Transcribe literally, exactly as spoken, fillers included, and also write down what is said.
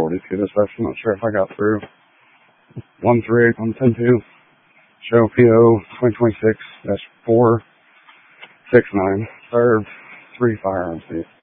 forty-two dispatch. I'm not sure if I got through. one three eight one ten two. Show P O twenty twenty-six dash four six nine. Serve three firearms.